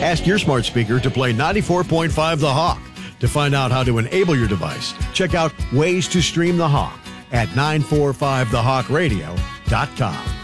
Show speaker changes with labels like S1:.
S1: Ask your smart speaker to play 94.5 The Hawk. To find out how to enable your device, check out Ways to Stream the Hawk at 945thehawkradio.com.